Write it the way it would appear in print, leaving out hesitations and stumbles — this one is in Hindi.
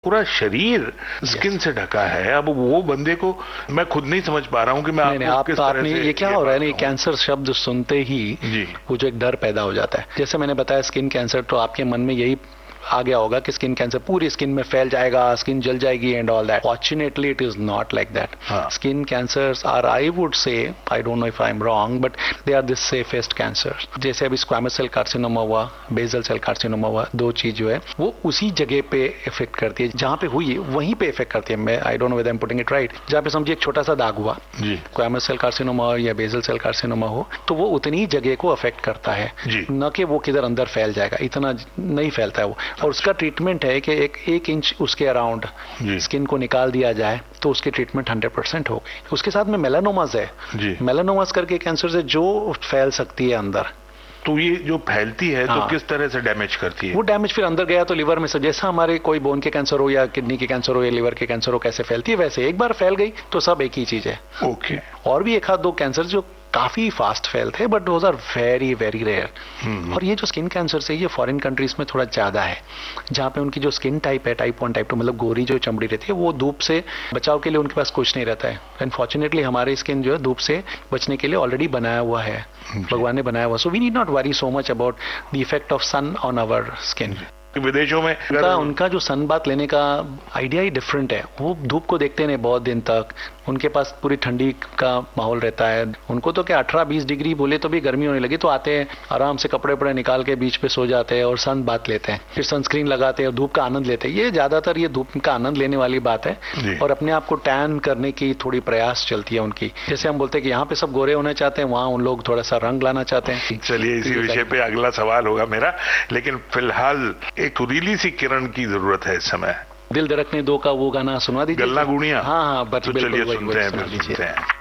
पूरा शरीर स्किन से ढका है। अब वो बंदे को मैं खुद नहीं समझ पा रहा हूँ कि मैं आपको किस तरह से ये क्या हो रहा है ना, कैंसर शब्द सुनते ही जी वो जो एक डर पैदा हो जाता है। जैसे मैंने बताया स्किन कैंसर, तो आपके मन में यही आ गया होगा कि स्किन कैंसर पूरी स्किन में फैल जाएगा, स्किन जल जाएगी and all that. Fortunately it is not like that. Skin cancers are, I would say, I don't know if I am wrong, but they are the safest cancer. जैसे अभी स्क्वैमस सेल कार्सिनोमा हुआ, बेसल सेल कार्सिनोमा हुआ, दो चीज जो है वो उसी जगह पे इफेक्ट करती है जहां पे हुई है, वहीं पे इफेक्ट करती है। मैं I don't know whether I am putting it right. जहां पे समझिए एक छोटा सा दाग हुआ, स्क्वैमस सेल कार्सिनोमा हो या बेसल सेल कार्सिनोमा हो, तो वो उतनी जगह को अफेक्ट करता है, न कि वो किधर अंदर फैल जाएगा, इतना नहीं फैलता है वो। और उसका ट्रीटमेंट है कि एक इंच उसके अराउंड स्किन को निकाल दिया जाए तो उसकी ट्रीटमेंट 100% हो गई। उसके साथ में मेलानोमास है, मेलानोमास करके कैंसर से जो फैल सकती है अंदर। तो ये जो फैलती है तो किस तरह से डैमेज करती है? वो डैमेज फिर अंदर गया तो लिवर में से, जैसा हमारे कोई बोन के कैंसर हो या किडनी के कैंसर हो या लिवर के कैंसर हो, कैसे फैलती है वैसे एक बार फैल गई तो सब एक ही चीज है। ओके। और भी एक आध दो कैंसर जो काफी फास्ट फैलते हैं, but those are very very rare. और ये जो स्किन कैंसर से ये फॉरेन कंट्रीज में थोड़ा ज्यादा है, जहाँ पे उनकी जो स्किन टाइप है, टाइप 1 टाइप 2, मतलब गोरी जो चमड़ी रहती है, वो धूप से बचाव के लिए उनके पास कुछ नहीं रहता है। अनफॉर्चुनेटली हमारी स्किन जो है धूप से बचने के लिए ऑलरेडी बनाया हुआ है, भगवान ने बनाया हुआ। So we need not worry so much about the effect of sun on our skin. विदेशों में उनका जो सन बात लेने का आइडिया ही डिफरेंट है। वो धूप को देखते नहीं बहुत दिन तक, उनके पास पूरी ठंडी का माहौल रहता है। उनको तो क्या 18-20 डिग्री बोले तो भी गर्मी होने लगी तो आते हैं, आराम से कपड़े वपड़े निकाल के बीच पे सो जाते हैं और सन बात लेते हैं, फिर सनस्क्रीन लगाते हैं और धूप का आनंद लेते हैं। ये ज्यादातर ये धूप का आनंद लेने वाली बात है और अपने आप को टैन करने की थोड़ी प्रयास चलती है उनकी। जैसे हम बोलते हैं कि यहाँ पे सब गोरे होना चाहते हैं, वहाँ उन लोग थोड़ा सा रंग लाना चाहते हैं। चलिए इसी विषय पे अगला सवाल होगा मेरा, लेकिन फिलहाल एक सुरीली सी किरण की जरूरत है इस समय। दिल धड़कने दो का वो गाना सुना दीजिए। गल्ला गुड़िया। हाँ, तो चलिए सुनते हैं।